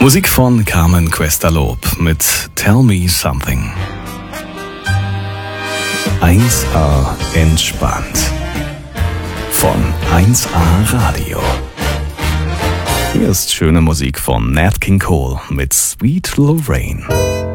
Musik von Carmen Questa-Lob mit Tell Me Something. 1A entspannt. Von 1A Radio. Hier ist schöne Musik von Nat King Cole mit Sweet Lorraine.